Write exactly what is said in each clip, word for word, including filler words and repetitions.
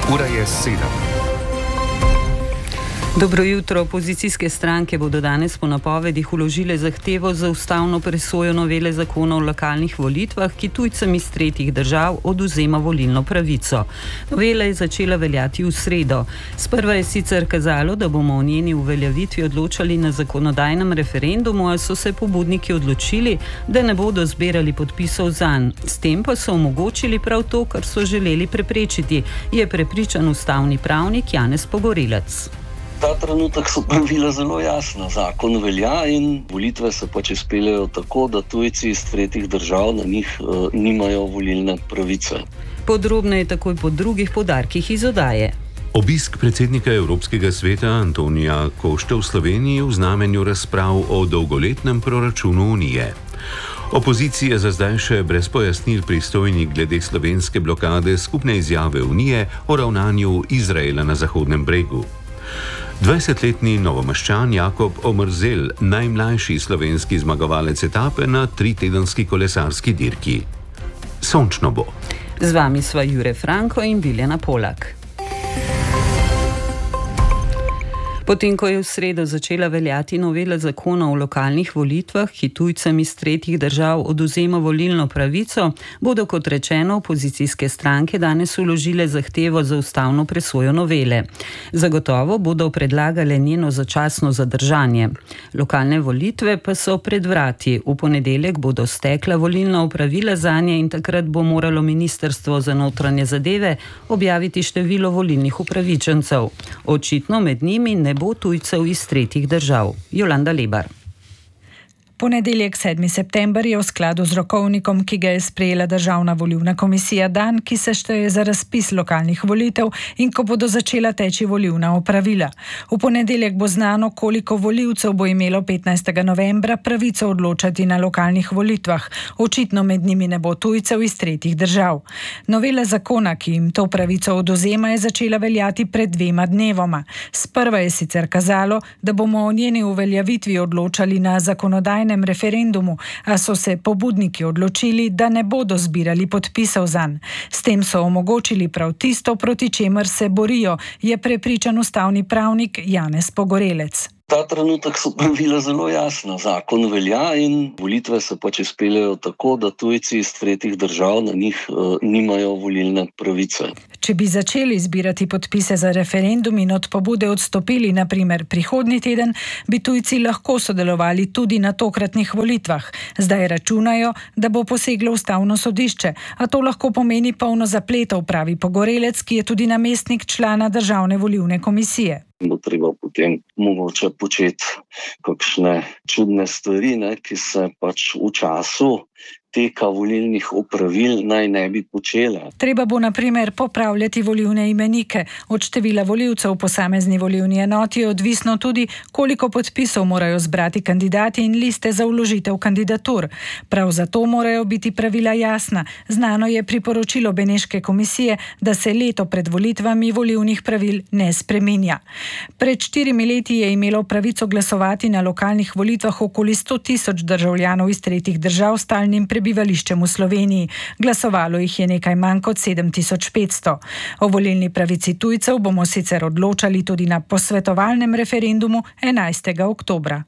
Ura je sedem. Dobro jutro. Opozicijske stranke bodo danes po napovedih vložile zahtevo za ustavno presojo novele zakona o lokalnih volitvah, ki tujcem iz tretjih držav odvzema volilno pravico. Novela je začela veljati v sredo. Sprva je sicer kazalo, da bomo o njeni uveljavitvi odločali na zakonodajnem referendumu, a so se pobudniki odločili, da ne bodo zbirali podpisov zanj. S tem pa so omogočili prav to, kar so želeli preprečiti, je prepričan ustavni pravnik Janez Pogorelec. Ta trenutek so pravila zelo jasna. Zakon velja in volitve se pač izpeljejo tako, da tujci iz tretjih držav na njih uh, nimajo volilne pravice. Podrobneje takoj po drugih poudarkih iz oddaje. Obisk predsednika Evropskega sveta Antonija Košte v Sloveniji v znamenju razprav o dolgoletnem proračunu Unije. Opozicija za zdaj še brez pojasnil pristojnih glede slovenske blokade skupne izjave Unije o ravnanju Izraela na Zahodnem bregu. dvajsetletni novomaščan Jakob Omerzel, najmlajši slovenski zmagovalec etape na tritedenski kolesarski dirki. Sončno bo. Z vami sva Jure Franko in Biljana Polak. Potem, ko je v sredo začela veljati novela zakona o lokalnih volitvah, ki tujcem iz tretjih držav odvzema volilno pravico, bodo, kot rečeno, opozicijske stranke danes vložile zahtevo za ustavno presojo novele. Zagotovo bodo predlagale njeno začasno zadržanje. Lokalne volitve pa so pred vrati. V ponedeljek bodo stekla volilna opravila zanje in takrat bo moralo Ministrstvo za notranje zadeve objaviti število volilnih upravičencev. Očitno med njimi ne bo tujcev iz tretjih držav. Jolanda Lebar. Ponedeljek sedmi september je v skladu z rokovnikom, ki ga je sprejela Državna volilna komisija, dan, ki se šteje za razpis lokalnih volitev in ko bodo začela teči volilna opravila. V ponedeljek bo znano, koliko volivcev bo imelo petnajstega novembra pravico odločati na lokalnih volitvah. Očitno med njimi ne bo tujcev iz tretjih držav. Novela zakona, ki jim to pravico odvzema, je začela veljati pred dvema dnevoma. Sprva je sicer kazalo, da bomo o njeni uveljavitvi odločali na zakonodajnem referendumu, a so se pobudniki odločili, da ne bodo zbirali podpisov zanj. S tem so omogočili prav tisto, proti čemer se borijo, je prepričan ustavni pravnik Janez Pogorelec. Ta trenutek so pravila zelo jasna. Zakon velja in volitve se pač izpeljejo tako, da tujci iz tretjih držav na njih uh, nimajo volilne pravice. Če bi začeli zbirati podpise za referendum in od pobude odstopili, na primer prihodnji teden, bi tujci lahko sodelovali tudi na tokratnih volitvah. Zdaj računajo, da bo poseglo ustavno sodišče, a to lahko pomeni polno zapletov, pravi Pogorelec, ki je tudi namestnik člana Državne volilne komisije. Bo treba potem mogoče početi kakšne čudne stvari, ne, ki se pač v času teka volilnih opravil naj ne bi počele. Treba bo na primer popravljati volilne imenike. Od števila volivcev v posamezni volilni enoti je odvisno tudi, koliko podpisov morajo zbrati kandidati in liste za vložitev kandidatur. Prav zato morajo biti pravila jasna. Znano je priporočilo Beneške komisije, da se leto pred volitvami volilnih pravil ne spreminja. Pred štirimi leti je imelo pravico glasovati na lokalnih volitvah okoli sto tisoč državljanov iz tretjih držav s stalnim prebivališčem v Sloveniji. Glasovalo jih je nekaj manj kot sedem tisoč petsto. O volilni pravici tujcev bomo sicer odločali tudi na posvetovalnem referendumu enajstega oktobra.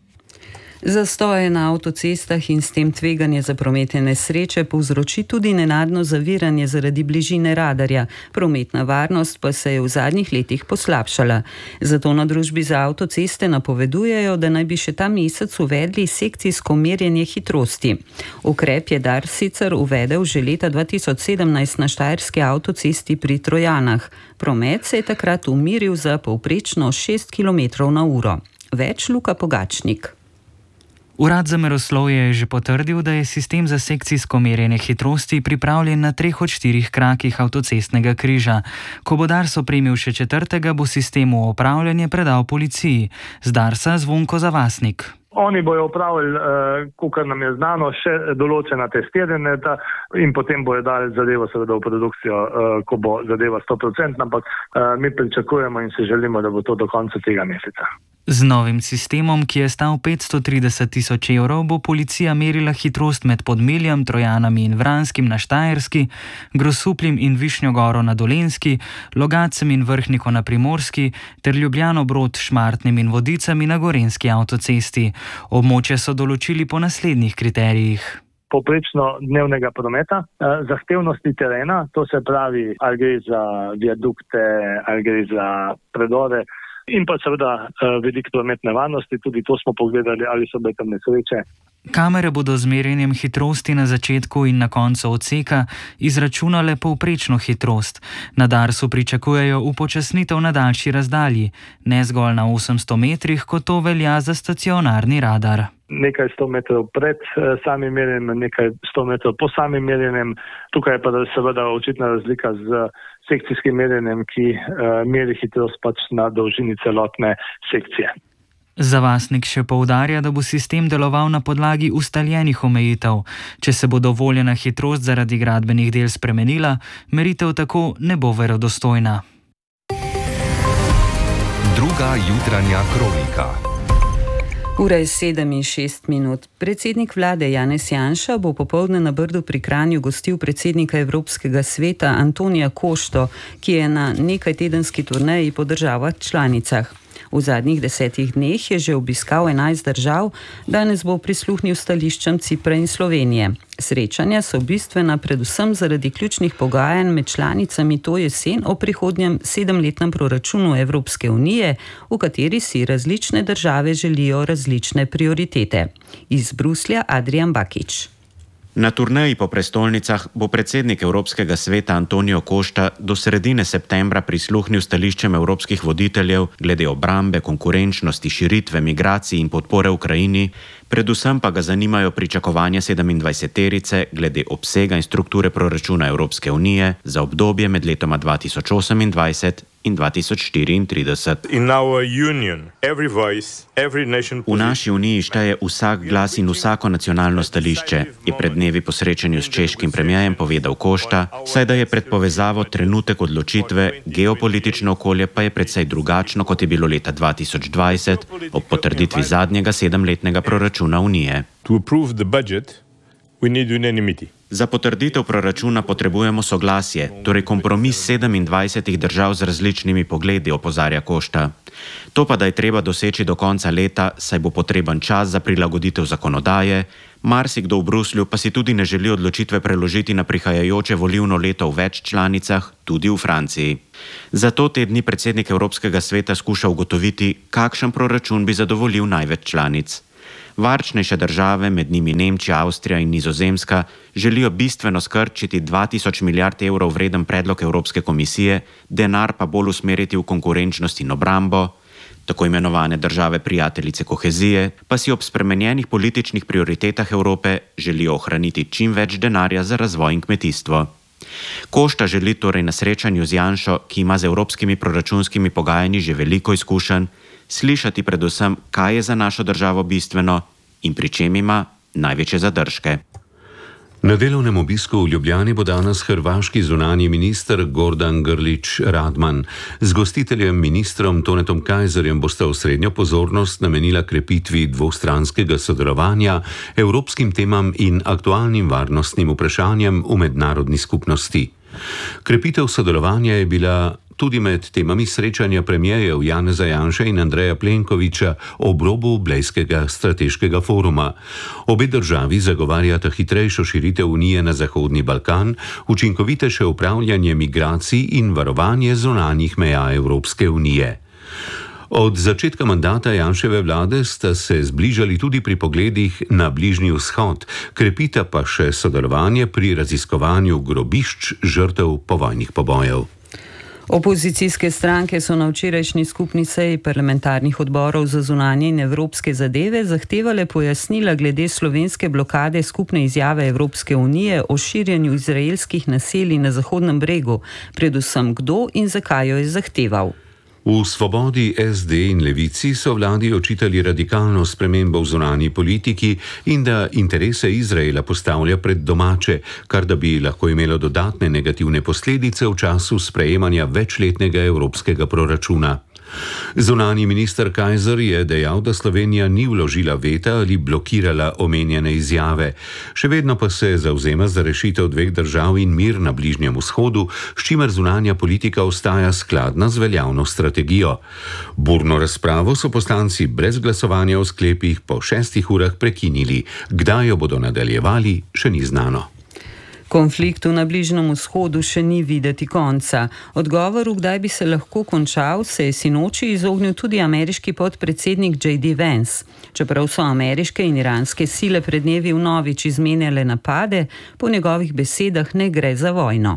Zastoje na avtocestah in s tem tveganje za prometne nesreče povzroči tudi nenadno zaviranje zaradi bližine radarja. Prometna varnost pa se je v zadnjih letih poslabšala. Zato na družbi za avtoceste napovedujejo, da naj bi še ta mesec uvedli sekcijsko merjenje hitrosti. Ukrep je Dars sicer uvedel že leta dva tisoč sedemnajst na štajerski avtocesti pri Trojanah. Promet se je takrat umiril za povprečno šest kilometrov na uro. Več Luka Pogačnik. Urad za meroslovje je že potrdil, da je sistem za sekcijsko merjenje hitrosti pripravljen na treh od štirih krakih avtocestnega križa. Ko bo Dars opremil še četrtega, bo sistem v upravljanje predal policiji. Z Darsa Zvonko Zavasnik. Oni bojo opravili, kakor nam je znano, še določena testiranja in potem bojo dali zadevo seveda v produkcijo, ko bo zadeva sto procentna, ampak mi pričakujemo in si želimo, da bo to do konca tega meseca. Z novim sistemom, ki je stal petsto trideset tisoč evrov, bo policija merila hitrost med Podmeljem, Trojanami in Vranskim na Štajerski, Grosuplim in Višnjogoro na Dolenjski, Logacem in Vrhniko na Primorski ter Ljubljano Brod, Šmartnim in Vodicami na Gorenjski avtocesti. Območje so določili po naslednjih kriterijih. Poprečno dnevnega prometa, zahtevnosti terena, to se pravi, ali gre za viadukte, ali gre za predore, in pa seveda veliko prometne varnosti, tudi to smo pogledali, ali so bile tam nesreče. Kamere bodo z merjenjem hitrosti na začetku in na koncu odseka izračunale povprečno hitrost. Na Darsu pričakujejo upočasnitev na daljši razdalji, ne zgolj na osemsto metrih, kot to velja za stacionarni radar. Nekaj sto metrov pred samim merjenjem, nekaj sto metrov po samim merjenjem. Tukaj je pa seveda očitna razlika z sekcijskim merjenjem, ki meri hitrost pač na dolžini celotne sekcije. Zavasnik še poudarja, da bo sistem deloval na podlagi ustaljenih omejitev. Če se bo dovoljena hitrost zaradi gradbenih del spremenila, meritev tako ne bo verodostojna. Druga jutranja kronika. Ura je sedem in šest minut. Predsednik vlade Janez Janša bo popoldne na Brdu pri Kranju gostil predsednika Evropskega sveta Antonija Košto, ki je na nekaj tedenski turneji po državah članicah. V zadnjih desetih dneh je že obiskal enajst držav, danes bo prisluhnil stališčem Cipra in Slovenije. Srečanja so bistvena predvsem zaradi ključnih pogajanj med članicami to jesen o prihodnjem sedemletnem proračunu Evropske unije, v kateri si različne države želijo različne prioritete. Iz Bruslja Adrian Bakič. Na turneji po prestolnicah bo predsednik Evropskega sveta Antonio Costa do sredine septembra prisluhnil stališčem evropskih voditeljev glede obrambe, konkurenčnosti, širitve, migracij in podpore Ukrajini, predvsem pa ga zanimajo pričakovanja sedemindvajseterice glede obsega in strukture proračuna Evropske unije za obdobje med letoma dva tisoč osemindvajset in dva tisoč štiriintrideset. V naši uniji šteje vsak glas in vsako nacionalno stališče, je pred dnevi po srečanju s češkim premierjem povedal Košta, saj da je pred povezavo trenutek odločitve, geopolitično okolje pa je precej drugačno, kot je bilo leta dva tisoč dvajset ob potrditvi zadnjega sedemletnega proračuna Unije. Za potrditev proračuna potrebujemo soglasje, torej kompromis sedemindvajsetih držav z različnimi pogledi, opozarja Košta. To pa da je treba doseči do konca leta, saj bo potreben čas za prilagoditev zakonodaje, marsikdo v Bruslju pa si tudi ne želi odločitve preložiti na prihajajoče volilno leto v več članicah, tudi v Franciji. Zato te dni predsednik Evropskega sveta skuša ugotoviti, kakšen proračun bi zadovoljil največ članic. Varčnejše države, med njimi Nemčija, Avstrija in Nizozemska, želijo bistveno skrčiti dva tisoč milijard evrov vreden predlog Evropske komisije, denar pa bolj usmeriti v konkurenčnost in obrambo. Tako imenovane države prijateljice kohezije pa si ob spremenjenih političnih prioritetah Evrope želijo ohraniti čim več denarja za razvoj in kmetijstvo. Košta želi torej na srečanju z Janšo, ki ima z evropskimi proračunskimi pogajanji že veliko izkušenj, slišati predvsem, kaj je za našo državo bistveno in pri čem ima največje zadržke. Na delovnem obisku v Ljubljani bo danes hrvaški zunanji minister Gordan Grlić Radman. Z gostiteljem ministrom Tonetom Kajzerjem bosta osrednjo pozornost namenila krepitvi dvostranskega sodelovanja, evropskim temam in aktualnim varnostnim vprašanjem v mednarodni skupnosti. Krepitev sodelovanja je bila tudi med temami srečanja premierjev Janeza Janše in Andreja Plenkovića ob robu Blejskega strateškega foruma. Obe državi zagovarjata hitrejšo širitev Unije na Zahodni Balkan, učinkovitejše upravljanje migracij in varovanje zunanjih meja Evropske unije. Od začetka mandata Janševe vlade sta se zbližali tudi pri pogledih na Bližnji vzhod, krepita pa še sodelovanje pri raziskovanju grobišč žrtev povojnih pobojev. Opozicijske stranke so na včerajšnji skupni seji parlamentarnih odborov za zunanje in evropske zadeve zahtevale pojasnila glede slovenske blokade skupne izjave Evropske unije o širjenju izraelskih naselij na Zahodnem bregu, predvsem kdo in zakaj jo je zahteval. V Svobodi, S D in Levici so vladi očitali radikalno spremembo v zunanji politiki in da interese Izraela postavlja pred domače, kar da bi lahko imelo dodatne negativne posledice v času sprejemanja večletnega evropskega proračuna. Zunanji minister Kajzer je dejal, da Slovenija ni vložila veta ali blokirala omenjene izjave. Še vedno pa se zavzema za rešitev dveh držav in mir na Bližnjem vzhodu, s čimer zunanja politika ostaja skladna z veljavno strategijo. Burno razpravo so poslanci brez glasovanja o sklepih po šestih urah prekinili. Kdaj jo bodo nadaljevali, še ni znano. Konfliktu na Bližnjem vzhodu še ni videti konca. Odgovoru, kdaj bi se lahko končal, se je sinoči izognil tudi ameriški podpredsednik J D Vance. Čeprav so ameriške in iranske sile pred dnevi vnovič izmenjale napade, po njegovih besedah ne gre za vojno.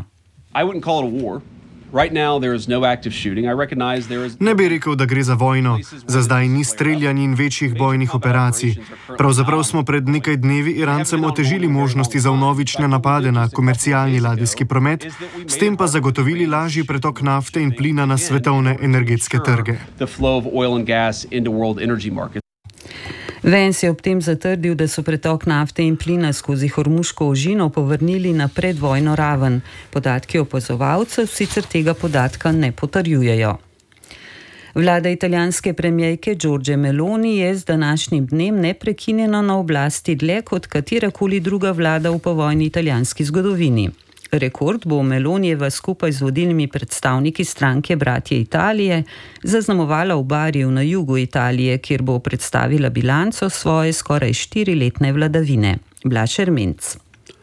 Ne bi rekel, da gre za vojno. Za zdaj ni streljanj in večjih bojnih operacij. Pravzaprav smo pred nekaj dnevi Irancem otežili možnosti za vnovične napade na komercialni ladijski promet, s tem pa zagotovili lažji pretok nafte in plina na svetovne energetske trge. Vance je ob tem zatrdil, da so pretok nafte in plina skozi Hormuško ožino povrnili na predvojno raven. Podatki opazovalcev sicer tega podatka ne potrjujejo. Vlada italijanske premierke Giorgie Meloni je z današnjim dnem neprekinjeno na oblasti dlje kot katerakoli druga vlada v povojni italijanski zgodovini. Rekord bo Melonijeva skupaj z vodilnimi predstavniki stranke Bratje Italije zaznamovala v Bariju na jugu Italije, kjer bo predstavila bilanco svoje skoraj štiriletne vladavine. Blaž Ermenc.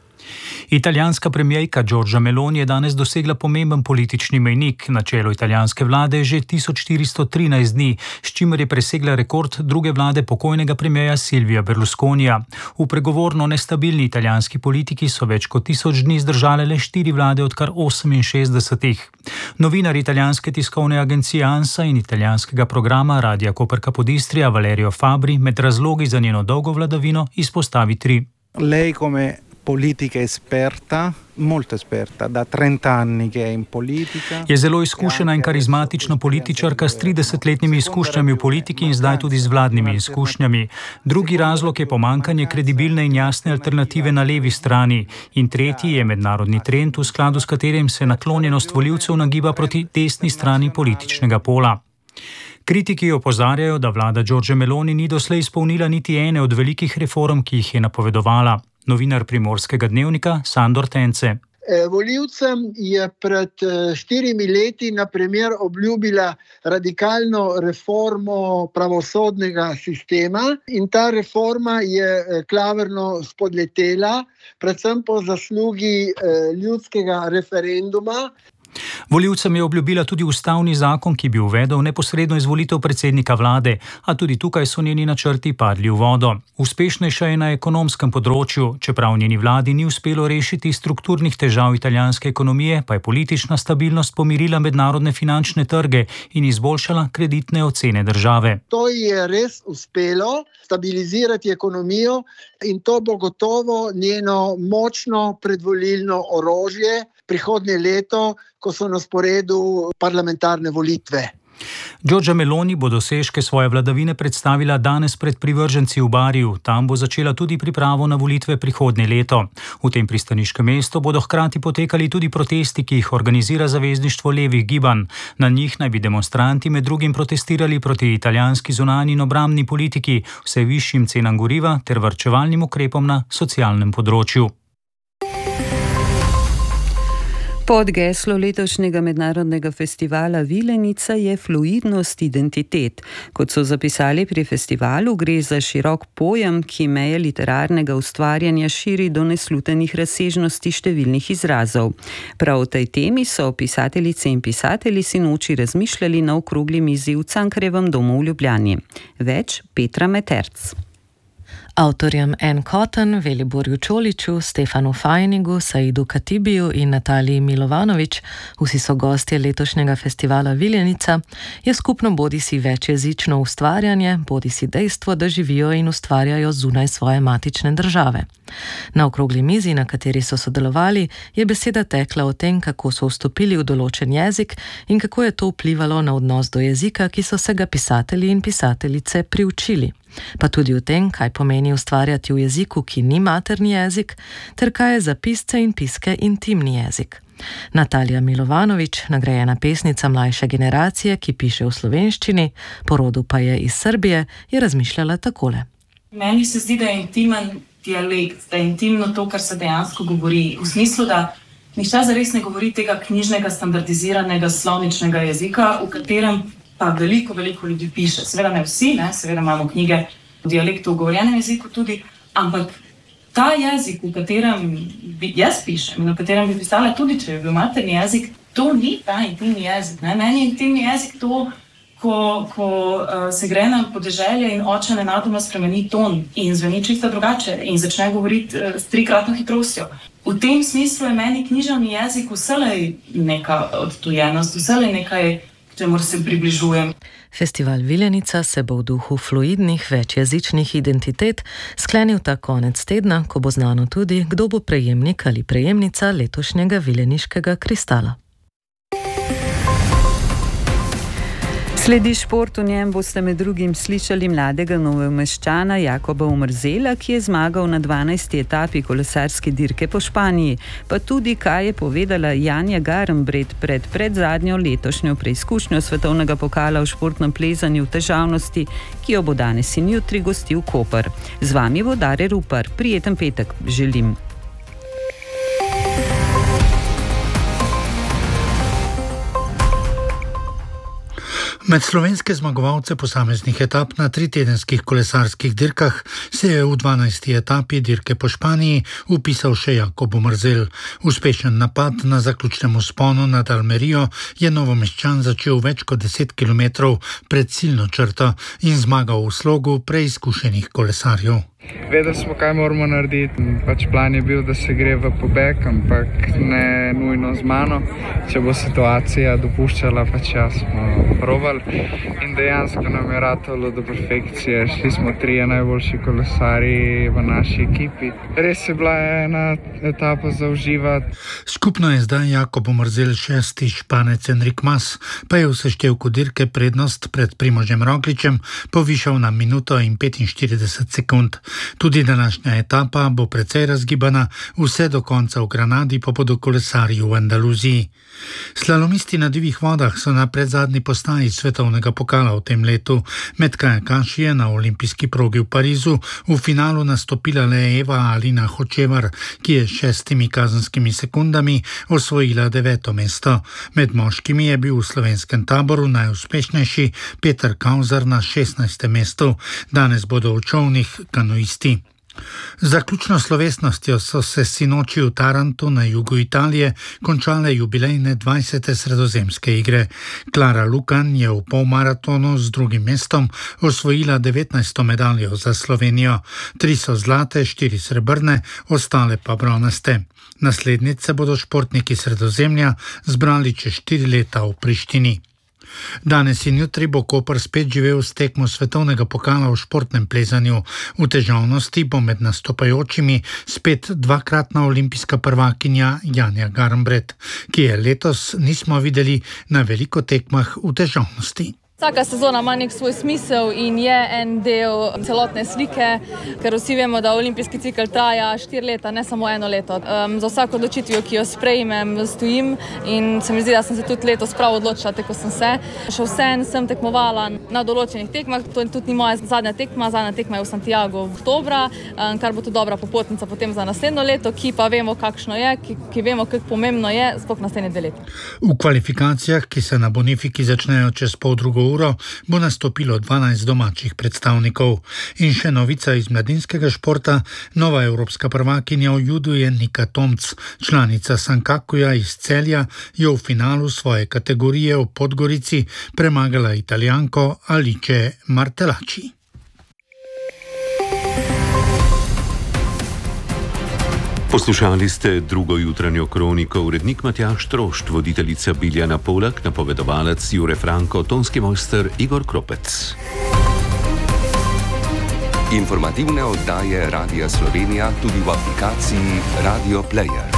Italijanska premierka Giorgia Meloni je danes dosegla pomemben politični mejnik. Na čelu italijanske vlade že tisoč štiristo trinajst dni, s čimer je presegla rekord druge vlade pokojnega premierja Silvija Berlusconija. V pregovorno nestabilni italijanski politiki so več kot tisoč dni zdržale le štiri vlade od kar oseminšestdesetih. Novinar italijanske tiskovne agencije ANSA in italijanskega programa Radia Koper Capodistria Valerio Fabri med razlogi za njeno dolgo vladavino izpostavi tri. Lei come politica esperta, molto esperta, da trenta anni che è in politica. Je zelo izkušena in karizmatična političarka s tridesetletnimi izkušnjami v politiki in zdaj tudi z vladnimi izkušnjami. Drugi razlog je pomankanje kredibilne in jasne alternative na levi strani. In tretji je mednarodni trend, v skladu s katerim se naklonjenost volivcev nagiba proti desni strani političnega pola. Kritiki opozarjajo, da vlada Giorgie Meloni ni doslej izpolnila niti ene od velikih reform, ki jih je napovedovala. Novinar Primorskega dnevnika Sandor Tence. Volivcem je pred štirimi leti na primer obljubila radikalno reformo pravosodnega sistema in ta reforma je klavrno spodletela, predvsem po zaslugi ljudskega referenduma. Volivcem je obljubila tudi ustavni zakon, ki bi uvedel neposredno izvolitev predsednika vlade, a tudi tukaj so njeni načrti padli v vodo. Uspešnejša je na ekonomskem področju, čeprav njeni vladi ni uspelo rešiti strukturnih težav italijanske ekonomije, pa je politična stabilnost pomirila mednarodne finančne trge in izboljšala kreditne ocene države. To je res uspelo stabilizirati ekonomijo in to bo gotovo njeno močno predvolilno orožje prihodnje leto, ko so na sporedu parlamentarne volitve. Giorgia Meloni bo dosežke svoje vladavine predstavila danes pred privrženci v Bariju. Tam bo začela tudi pripravo na volitve prihodnje leto. V tem pristaniškem mestu bodo hkrati potekali tudi protesti, ki jih organizira Zavezništvo levih gibanj. Na njih naj bi demonstranti med drugim protestirali proti italijanski zunanji in obrambni politiki, vse višjim cenam goriva ter varčevalnim ukrepom na socialnem področju. Pod geslo letošnjega mednarodnega festivala Vilenica je fluidnost identitet. Kot so zapisali pri festivalu, gre za širok pojem, ki meje literarnega ustvarjanja širi do neslutenih razsežnosti številnih izrazov. Prav o tej temi so pisateljice in pisatelji sinoči razmišljali na okrogli mizi v Cankarjevem domu v Ljubljani. Več Petra Meterc. Avtorjem Anne Cotton, Veliborju Čoliču, Stefanu Fajnigu, Saidu Katibiju in Nataliji Milovanovič, vsi so gostje letošnjega festivala Viljenica, je skupno bodisi večjezično ustvarjanje, bodisi dejstvo, da živijo in ustvarjajo zunaj svoje matične države. Na okrogli mizi, na kateri so sodelovali, je beseda tekla o tem, kako so vstopili v določen jezik in kako je to vplivalo na odnos do jezika, ki so se ga pisatelji in pisateljice priučili. Pa tudi o tem, kaj pomeni ustvarjati v jeziku, ki ni materni jezik, ter kaj je za pisce in piske intimni jezik. Natalija Milovanovič, nagrajena pesnica mlajše generacije, ki piše v slovenščini, po rodu pa je iz Srbije, je razmišljala takole. Meni se zdi, da je intimen dialekt, da je intimno to, kar se dejansko govori, v smislu, da nihče zares ne govori tega knjižnega, standardiziranega slovničnega jezika, v katerem pa veliko, veliko ljudi piše. Seveda ne vsi, ne? Seveda imamo knjige v dialektu, v govorjenem jeziku tudi, ampak ta jezik, v katerem bi jaz pišem in v katerem bi pisala tudi, če je bil materni jezik, to ni ta intimni jezik. Ne? Meni je intimni jezik to, ko, ko uh, se gre na podeželje in oče nenadoma spremeni ton in zveni čisto drugače in začne govoriti uh, s trikratno hitrostjo. V tem smislu je meni književni jezik vselej neka odtujenost, vselej nekaj, čemur se približujem. Festival Viljenica se bo v duhu fluidnih večjezičnih identitet sklenil ta konec tedna, ko bo znano tudi, kdo bo prejemnik ali prejemnica letošnjega Viljeniškega kristala. Sledi šport, v njem boste med drugim slišali mladega Novomeščana Jakoba Omerzela, ki je zmagal na dvanajsti etapi kolesarske dirke po Španiji, pa tudi kaj je povedala Janja Garnbret pred predzadnjo letošnjo preizkušnjo svetovnega pokala v športnem plezanju v težavnosti, ki jo bo danes in jutri gostil Koper. Z vami bo Dare Rupar. Prijeten petek želim. Med slovenske zmagovalce posameznih etap na tritedenskih kolesarskih dirkah se je v dvanajsti etapi dirke po Španiji upisal še Jakob Omerzel. Uspešen napad na zaključnem vzponu nad Almerijo je Novomeščan začel več kot deset kilometrov pred ciljno črto in zmagal v slogu preizkušenih kolesarjev. Vedeli smo, kaj moramo narediti. Pač plan je bil, da se gre v pobeg, ampak ne nujno z mano. Če bo situacija dopuščala, pač jaz smo probali. In dejansko nam je ratalo do perfekcije. Šli smo trije najboljši kolesarji v naši ekipi. Res je bila ena etapa za uživati. Skupno je zdaj Jakob Omerzel šesti, Španec Enric Mas pa je v seštevku dirke prednost pred Primožem Rogličem povišal na minuto in petinštirideset sekund. Tudi današnja etapa bo precej razgibana, vse do konca v Granadi pa bodo kolesarji v Andaluziji. Slalomisti na divjih vodah so na predzadnji postaji svetovnega pokala v tem letu. Med kajakaši je na olimpijski progi v Parizu v finalu nastopila le Eva Alina Hočevar, ki je s šestimi kazenskimi sekundami osvojila deveto mesto. Med moškimi je bil v slovenskem taboru najuspešnejši Peter Kauzar na šestnajstem mestu. Danes bodo v čolnih kanuisti. Zaključno slovesnostjo so se sinoči v Tarantu na jugu Italije končale jubilejne dvajsete sredozemske igre. Klara Lukan je v polmaratonu z drugim mestom osvojila devetnajsto medaljo za Slovenijo. Tri so zlate, štiri srebrne, ostale pa bronaste. Naslednice bodo športniki Sredozemlja zbrali čez štiri leta v Prištini. Danes in jutri bo Koper spet živel s tekmo svetovnega pokala v športnem plezanju. V težavnosti bo med nastopajočimi spet dvakratna olimpijska prvakinja Janja Garnbret, ki je letos nismo videli na veliko tekmah v težavnosti. Vsaka sezona ima nek svoj smisel in je en del celotne slike, ker vsi vemo, da olimpijski cikel traja štiri leta, ne samo eno leto. Um, za vsako odločitvijo, ki jo sprejmem, stojim in se mi zdi, da sem se tudi letos prav odločila, tako sem se. Še vsem sem tekmovala na določenih tekmah, to tudi ni moja zadnja tekma, zadnja tekma je v Santiago v oktobra, um, kar bo tudi dobra popotnica potem za naslednjo leto, ki pa vemo, kakšno je, ki, ki vemo, kako pomembno je, sploh naslednje dve leti. V kvalifikacijah, ki se na Bonifiki začnejo čez pol drugo uro, bo nastopilo dvanajst domačih predstavnikov. In še novica iz mladinskega športa, nova evropska prvakinja v judu je Nika Tomc, članica Sankakuja iz Celja, je v finalu svoje kategorije v Podgorici premagala Italijanko Alice Martellacci. Poslušali ste drugo jutranjo kroniko, urednik Matjaž Trošt, voditeljica Biljana Polak, napovedovalec Jure Franko, tonski mojster Igor Kropec. Informativne oddaje Radia Slovenija tudi v aplikaciji Radio Player.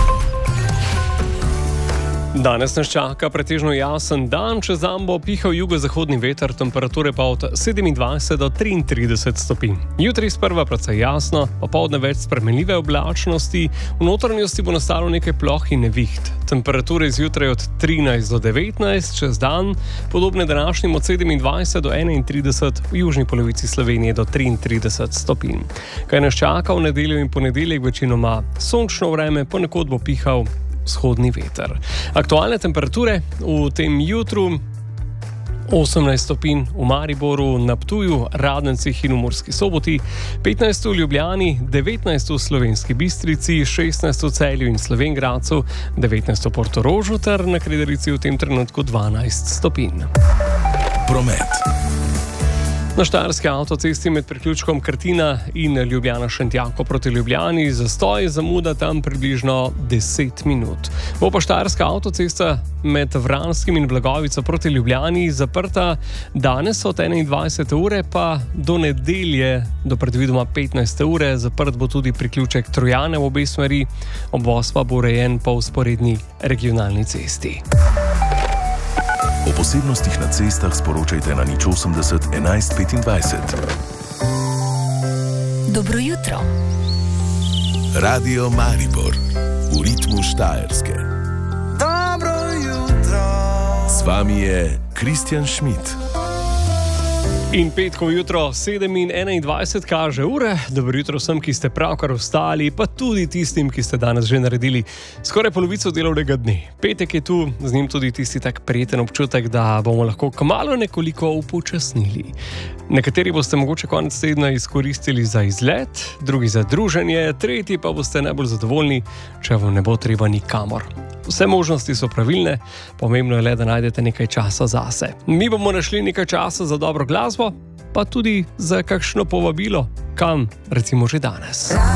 Danes nas čaka pretežno jasen dan, čez dan bo pihal jugozahodni veter, temperature pa od sedemindvajset do triintrideset stopinj. Jutri sprva precej jasno, popoldne več spremenljive oblačnosti, v notranjosti bo nastalo nekaj ploh in neviht. Temperature zjutraj od trinajst do devetnajst, čez dan podobne današnjim od sedemindvajset do enaintrideset, v južni polovici Slovenije do triintrideset stopinj. Kaj nas čaka v nedeljo in ponedeljek, večinoma sončno vreme, ponekod bo pihal vzhodni veter. Aktualne temperature v tem jutru: osemnajst stopinj v Mariboru, na Ptuju, Radencih in v Murski Soboti, petnajst v Ljubljani, devetnajst v Slovenski Bistrici, šestnajst v Celju in Slovenj Gradcu, devetnajst v Portorožu ter na Kredarici v tem trenutku dvanajst stopinj. Promet. Na štajerski avtocesti med priključkom Krtina in Ljubljana-Šentjako proti Ljubljani zastoj, zamuda tam približno deset minut. Bo pa štajerska avtocesta med Vranskim in Blagovico proti Ljubljani zaprta danes od enaindvajsete ure pa do nedelje do predvidoma petnajste ure. Zaprt bo tudi priključek Trojane v obe smeri, obvoz pa bo urejen po vzporedni regionalni cesti. O posebnostih na cestah sporočajte na nič osemdeset enajst petindvajset. Dobro jutro. Radio Maribor v ritmu Štajerske. Dobro jutro. Z vami je Kristjan Schmidt. In petkovo jutro, sedem in enaindvajset kaže ure. Dobro jutro vsem, ki ste pravkar vstali, pa tudi tistim, ki ste danes že naredili skoraj polovico delovnega dne. Petek je tu, z njim tudi tisti tak prijeten občutek, da bomo lahko kmalu nekoliko upočasnili. Nekateri boste mogoče konec tedna izkoristili za izlet, drugi za druženje, tretji pa boste najbolj zadovoljni, če vam ne bo treba nikamor. Vse možnosti so pravilne, pomembno je le, da najdete nekaj časa zase. Mi bomo našli nekaj časa za dobro glasbo, pa tudi za kakšno povabilo, kam recimo že danes.